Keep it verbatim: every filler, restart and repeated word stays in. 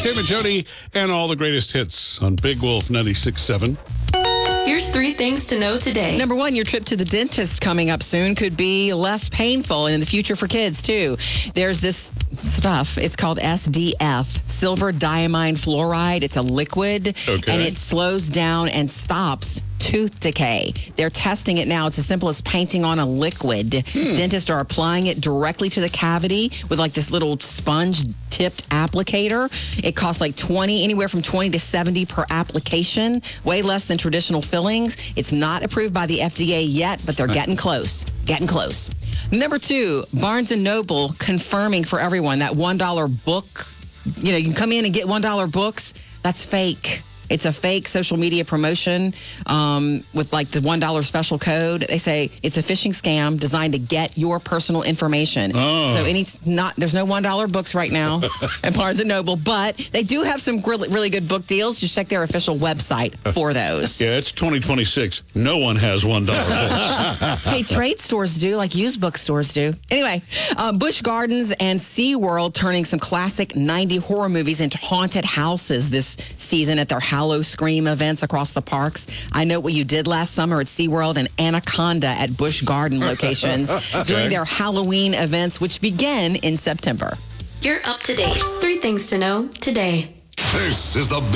Sam and Jody, and all the greatest hits on Big Wolf ninety-six point seven. Here's three things to know today. Number one, your trip to the dentist coming up soon could be less painful and in the future for kids, too. There's this stuff. It's called S D F, silver diamine fluoride. It's a liquid, okay. and it slows down and stops tooth decay. They're testing it now. It's as simple as painting on a liquid. Hmm. Dentists are applying it directly to the cavity with like this little sponge tipped applicator. It costs like twenty, anywhere from twenty to seventy per application, way less than traditional fillings. It's not approved by the F D A yet, but they're getting close, getting close. Number two, Barnes and Noble confirming for everyone that one dollar book, you know, you can come in and get one dollar books. That's fake. It's a fake social media promotion um, with like the one dollar special code. They say it's a phishing scam designed to get your personal information. Oh. So any not there's no one dollar books right now at Barnes and Noble, but they do have some really, really good book deals. Just check their official website for those. Yeah, it's twenty twenty-six. No one has one dollar books. Hey, trade stores do, like used bookstores do. Anyway, uh, Busch Gardens and SeaWorld turning some classic nineties horror movies into haunted houses this season at their Hallow Scream events across the parks. I know what you did last summer at SeaWorld and Anaconda at Busch Garden locations okay. during their Halloween events, which begin in September. You're up to date. Three things to know today. This is the